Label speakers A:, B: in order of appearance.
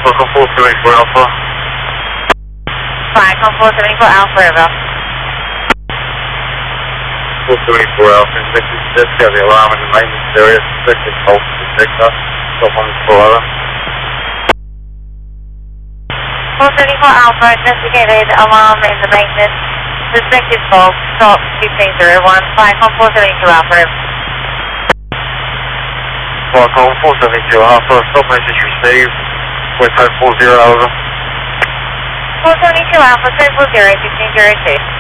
A: Welcome 474 Alpha.
B: Fine, come 474 Alpha River.
A: 474 Alpha, just got the alarm in the maintenance area, suspected pulse detector, stop on the spoiler.
B: 474 Alpha, investigated alarm in the maintenance, suspected fault, stop 1501, fine, come 472 Alpha River.
A: Welcome 472 Alpha, stop message received, West Home 40 over.
B: 472 Alpha, 340, 1502.